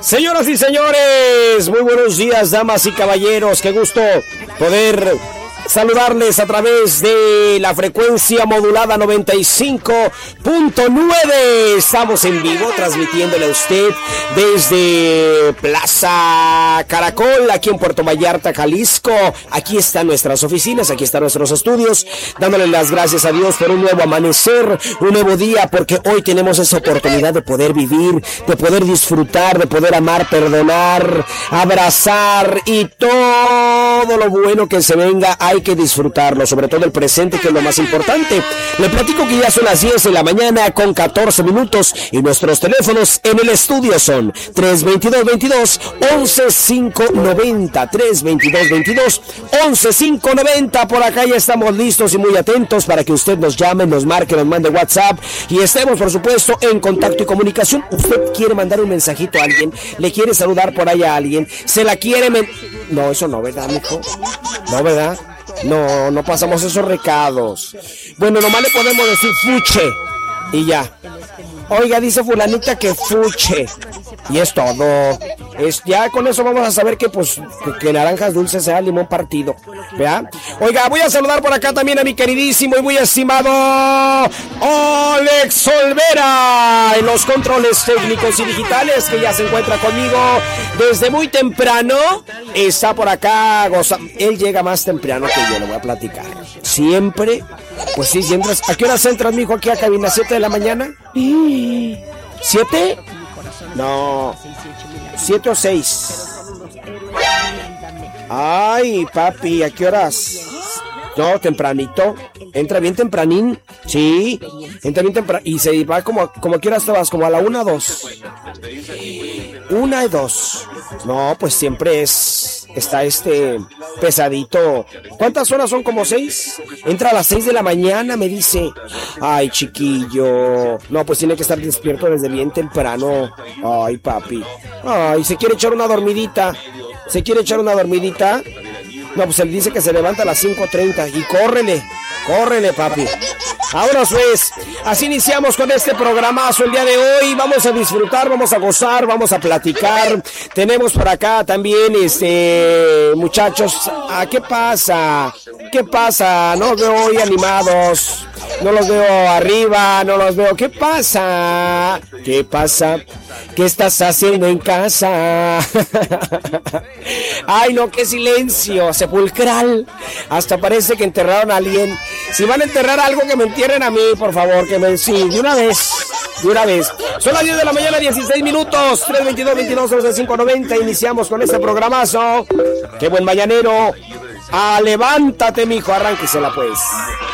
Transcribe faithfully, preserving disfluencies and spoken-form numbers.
Señoras y señores, muy buenos días, damas y caballeros. Qué gusto poder saludarles a través de la frecuencia modulada noventa y cinco punto nueve. Estamos en vivo transmitiéndole a usted desde Plaza Caracol, aquí en Puerto Vallarta, Jalisco. Aquí están nuestras oficinas, aquí están nuestros estudios, dándole las gracias a Dios por un nuevo amanecer, un nuevo día, porque hoy tenemos esa oportunidad de poder vivir, de poder disfrutar, de poder amar, perdonar, abrazar y todo lo bueno que se venga. Hay que disfrutarlo, sobre todo el presente, que es lo más importante. Le platico que ya son las diez de la mañana con catorce minutos y nuestros teléfonos en el estudio son tres veintidós, veintidós, once, quinientos noventa, tres veintidós, veintidós, once, quinientos noventa. Por acá ya estamos listos y muy atentos para que usted nos llame, nos marque, nos mande WhatsApp y estemos, por supuesto, en contacto y comunicación. Usted quiere mandar un mensajito a alguien, le quiere saludar por ahí a alguien, se la quiere... Men- no, eso no, ¿verdad, mijo? No, ¿verdad? No, no pasamos esos recados. Bueno, nomás le podemos decir fuche y ya. Oiga, dice fulanita que fuche. Y es todo. Es, ya con eso vamos a saber que pues que, que naranjas dulces sea limón partido. ¿Vea? Oiga, voy a saludar por acá también a mi queridísimo y muy estimado Alex Olvera en los controles técnicos y digitales, que ya se encuentra conmigo desde muy temprano. Está por acá gozando. Él llega más temprano que yo, le voy a platicar. Siempre, pues sí, siempre. ¿A qué horas entras, mijo, aquí a cabina? ¿siete de la mañana? ¿siete? No, siete o seis. Ay, papi, ¿a qué horas? No, tempranito. Entra bien tempranín. Sí, entra bien temprano. Y se va como, como a qué horas te vas, como a la una, dos. Una y dos. No, pues siempre es... Está este pesadito. ¿Cuántas horas son? ¿Como seis? Entra a las seis de la mañana, me dice. Ay, chiquillo. No, pues tiene que estar despierto desde bien temprano. Ay, papi. Ay, ¿se quiere echar una dormidita? ¿Se quiere echar una dormidita? No, pues él dice que se levanta a las cinco treinta. Y córrele, córrele, papi. Ahora pues, así iniciamos con este programazo el día de hoy. Vamos a disfrutar, vamos a gozar, vamos a platicar. Tenemos por acá también, este, muchachos, ¿a qué pasa? ¿Qué pasa? No los veo hoy animados, no los veo arriba, no los veo. ¿Qué pasa? ¿Qué pasa? ¿Qué estás haciendo en casa? Ay, no, qué silencio sepulcral. Hasta parece que enterraron a alguien. Si van a enterrar algo, que me entierren a mí, por favor. Que me... Sí, de una vez. De una vez. Son las diez de la mañana, dieciséis minutos. tres veintidós, veintidós, once, quinientos noventa. Iniciamos con este programazo. Qué buen mañanero. Ah, levántate, mijo. Arránquesela, pues.